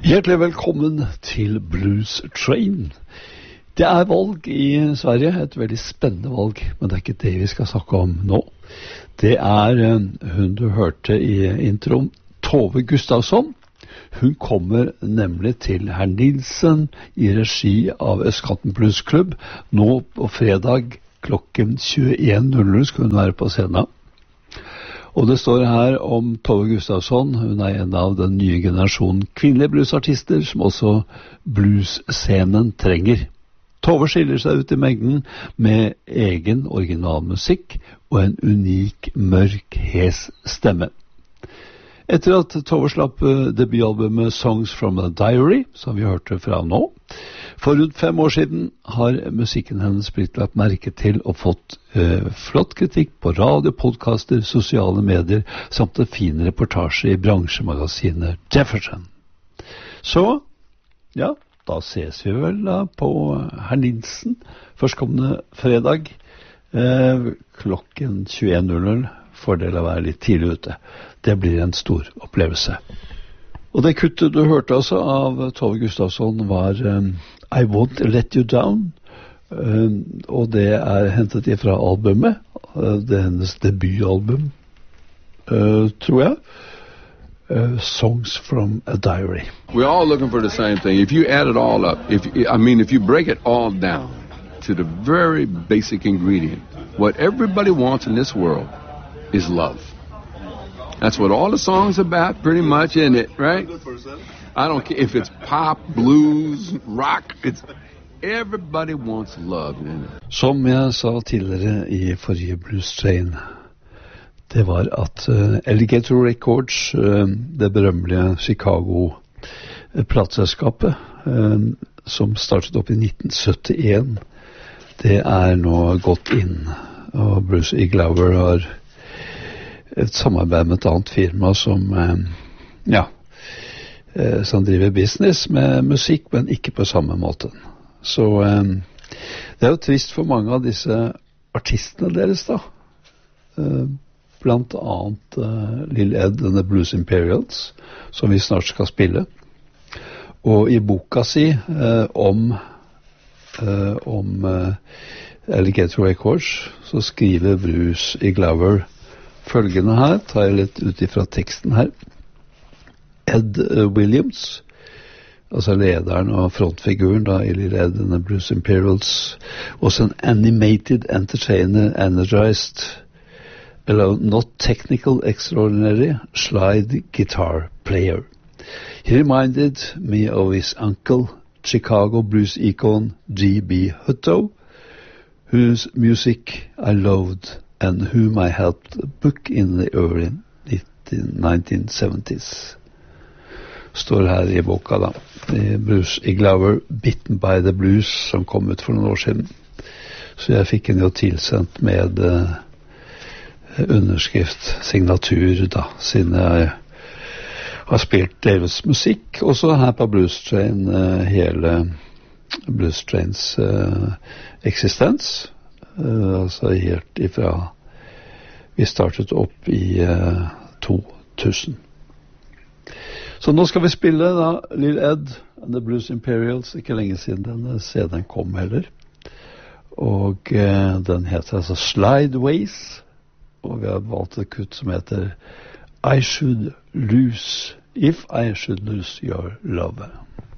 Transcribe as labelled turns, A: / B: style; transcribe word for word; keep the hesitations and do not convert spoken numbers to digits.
A: Hjertelig velkommen til Blues Train. Det er valg i Sverige, et veldig spennende valg, men det er ikke det vi skal snakke om nå. Det er hun du hørte i introen, Tove Gustafsson. Hun kommer nemlig til Herr Nilsen i regi av Østkanten Blues Club. Nå på fredag klokken tjueen null null skal hun være på scenen. Og det står her om Tove Gustafsson. Hun er en av den nye generasjonen kvinnelige bluesartister som også bluesscenen trenger. Tove skiller seg ut i mengden med egen originalmusikk og en unik, mørk, hes stemme. Etter at Tove slapp debutalbumet Songs from a Diary, som vi hørte fra nå, for rundt fem år siden har musikken hennes blitt lagt merke til og fått eh, flott kritikk på radio, podcaster, sosiale medier, samt en fin reportasje i bransjemagasinet Jefferson. Så, ja, da ses vi vel da på Herr Nilsen førstkommende fredag eh, klokken tjueen null null. Fordel å være litt tidlig ute. Det blir en stor opplevelse. Og det kuttet du hørte altså av Tove Gustafsson var um, I Won't Let You Down, um, og det er hentet ifra albumet. Uh, det er hennes debutalbum, uh, tror jeg. Uh, Songs from a Diary.
B: We're all looking for the same thing. If you add it all up, if I mean, if you break it all down to the very basic ingredient, what everybody wants in this world is love. That's what all the songs are about, pretty much, isn't it, right? I don't care if it's pop, blues, rock, it's everybody wants love, isn't it?
A: Som jeg sa tidligere i forrige Blues Train, det var at uh, Alligator Records, uh, det berømmelige Chicago-plateselskapet, uh, som startet opp i nitten syttien, det er nå gått inn, og Bruce E. Glover har et samarbeid med et annet firma som, eh, ja, eh, som driver business med musikk, men ikke på samme måte. Så eh, det er jo trist for mange av disse artistene deres da. Eh, blant annet eh, Lil Ed and the Blues Imperials, som vi snart skal spille. Og i boka si eh, om, eh, om eh, Alligator Records, så skriver Bruce E. Glover følgende her, tar jeg litt ut ifra teksten her. Ed uh, Williams, altså lederen og frontfiguren da, i Lil Ed and the Blues Imperials, was an animated entertainer, energized, alone, not technical, extraordinary, slide guitar player. He reminded me of his uncle, Chicago blues icon G B Hutto, whose music I loved and whom I helped book in the early nineteen seventies. Står her i boka da. I Bruce E. Glover, Bitten by the Blues, som kom ut for noen år siden. Så jeg fikk den jo tilsendt med uh, underskrift, signatur da, siden jeg har spilt deres musikk. Og så her på Blues Train, uh, hele Blues Trains uh, eksistens. Uh, altså helt ifra vi startet opp i uh, to tusen. Så nå skal vi spille da Lil Ed and the Blues Imperials, ikke lenge siden denne C D-en kom heller. Og uh, den heter altså Slideways, og vi har valgt et kutt som heter I Should Lose, If I Should Lose Your Love.